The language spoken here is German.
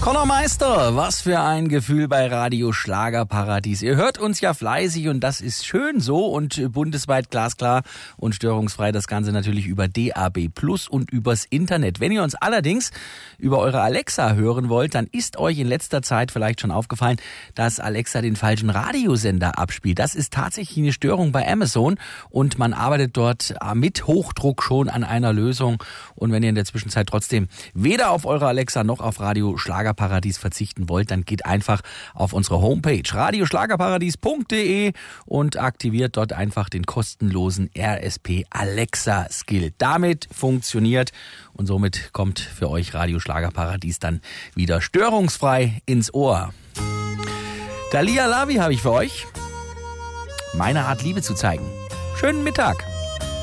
Conor Meister, was für ein Gefühl bei Radio Schlagerparadies. Ihr hört uns ja fleißig und das ist schön so und bundesweit glasklar und störungsfrei das Ganze natürlich über DAB Plus und übers Internet. Wenn ihr uns allerdings über eure Alexa hören wollt, dann ist euch in letzter Zeit vielleicht schon aufgefallen, dass Alexa den falschen Radiosender abspielt. Das ist tatsächlich eine Störung bei Amazon und man arbeitet dort mit Hochdruck schon an einer Lösung. Und wenn ihr in der Zwischenzeit trotzdem weder auf eure Alexa noch auf Radio Schlagerparadies verzichten wollt, dann geht einfach auf unsere Homepage radioschlagerparadies.de und aktiviert dort einfach den kostenlosen RSP Alexa Skill. Damit funktioniert und somit kommt für euch Radio Schlagerparadies dann wieder störungsfrei ins Ohr. Dalia Lavi habe ich für euch. Meine Art, Liebe zu zeigen. Schönen Mittag.